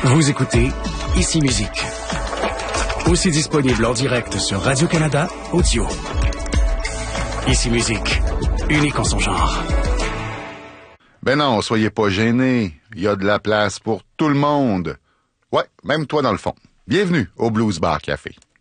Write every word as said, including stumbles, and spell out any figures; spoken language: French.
Vous écoutez Ici Musique. Aussi disponible en direct sur Radio-Canada Audio. Ici Musique, unique en son genre. Ben non, soyez pas gênés. Il y a de la place pour tout le monde. Ouais, même toi dans le fond. Bienvenue au Blues Bar Café.